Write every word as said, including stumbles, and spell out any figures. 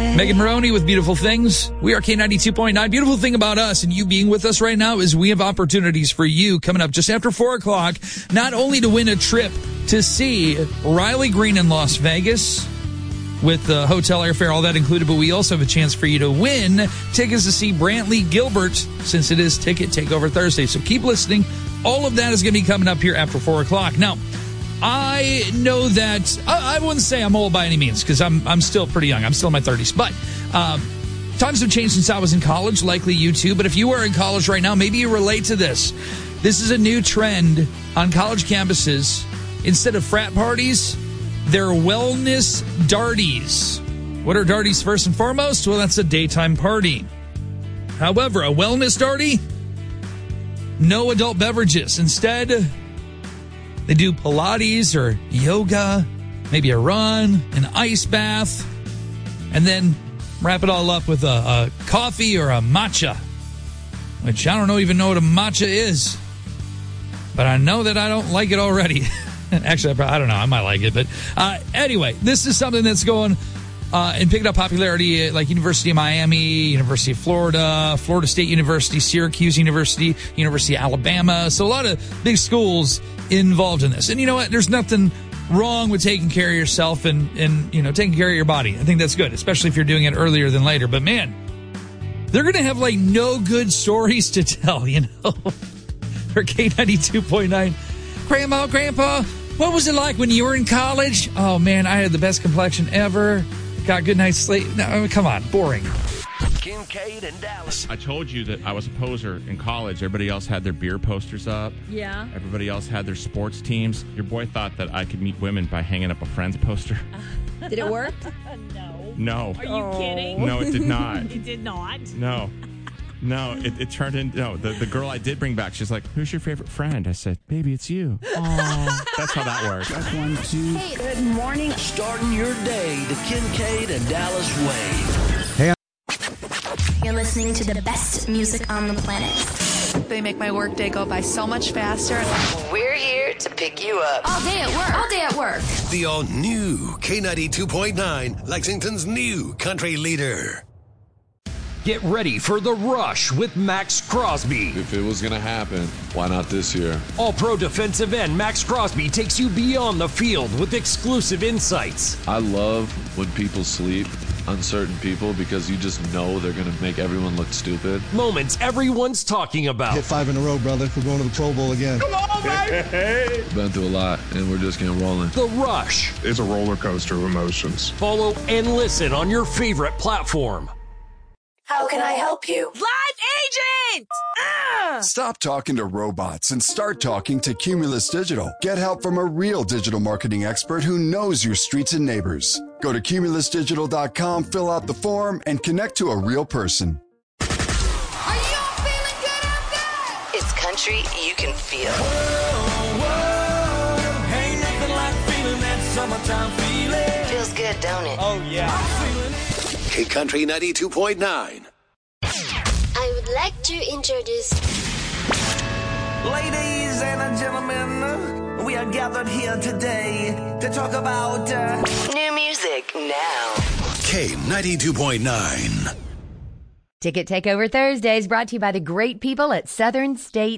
Megan Maroney with Beautiful Things. We are K ninety-two point nine. Beautiful thing about us and you being with us right now is we have opportunities for you coming up just after four o'clock, not only to win a trip to see Riley Green in Las Vegas with the hotel, airfare, all that included, but we also have a chance for you to win tickets to see Brantley Gilbert since it is Ticket Takeover Thursday. So keep listening. All of that is going to be coming up here after four o'clock. Now, I know that I, I wouldn't say I'm old by any means because I'm I'm still pretty young. I'm still in my thirties. But um, times have changed since I was in college, likely you too. But if you are in college right now, maybe you relate to this. This is a new trend on college campuses. Instead of frat parties, they're wellness darties. What are darties first and foremost? Well, that's a daytime party. However, a wellness darty, no adult beverages. Instead, they do Pilates or yoga, maybe a run, an ice bath, and then wrap it all up with a, a coffee or a matcha, which I don't know, even know what a matcha is, but I know that I don't like it already. Actually, I don't know. I might like it, but uh, anyway, this is something that's going uh, and picking up popularity at like University of Miami, University of Florida, Florida State University, Syracuse University, University of Alabama. So a lot of big schools involved in this. And you know what? There's nothing wrong with taking care of yourself and, and you know, taking care of your body. I think that's good, especially if you're doing it earlier than later. But man, they're going to have like no good stories to tell, you know, for K ninety-two point nine. Grandma, Grandpa, what was it like when you were in college? Oh man, I had the best complexion ever. Got good night's sleep. No, I mean, come on, boring. Kincaid and Dallas. I told you that I was a poser in college. Everybody else had their beer posters up. Yeah. Everybody else had their sports teams. Your boy thought that I could meet women by hanging up a Friends poster. Did it work? No. No. Are you oh. kidding? No, it did not. It did not? No. No, it, it turned into, no, the, the girl I did bring back, she's like, who's your favorite friend? I said, baby, it's you. Oh, that's how that works. That's one, two. Hey, good morning. Starting your day the Kincaid and Dallas way. Hey. You're listening to the best music on the planet. They make my workday go by so much faster. We're here to pick you up. All day at work. All day at work. The all-new K ninety-two point nine, Lexington's new country leader. Get ready for The Rush with Max Crosby. If it was going to happen, why not this year? All-pro defensive end Max Crosby takes you beyond the field with exclusive insights. I love when people sleep, uncertain people, because you just know they're going to make everyone look stupid. Moments everyone's talking about. Hit five in a row, brother. We're going to the Pro Bowl again. Come on, baby! Been through a lot, and we're just getting rolling. The Rush. It's a roller coaster of emotions. Follow and listen on your favorite platform. How can I help you? Live agent! Ah! Stop talking to robots and start talking to Cumulus Digital. Get help from a real digital marketing expert who knows your streets and neighbors. Go to cumulus digital dot com, fill out the form, and connect to a real person. Are you all feeling good out there? It's country you can feel. Whoa, whoa, ain't nothing like feeling that summertime feeling. Feels good, don't it? Oh, yeah. I'm feeling it. K Country ninety-two point nine. I would like to introduce... Ladies and gentlemen, we are gathered here today to talk about... Uh... New music now. K ninety-two point nine. Ticket Takeover Thursdays brought to you by the great people at Southern State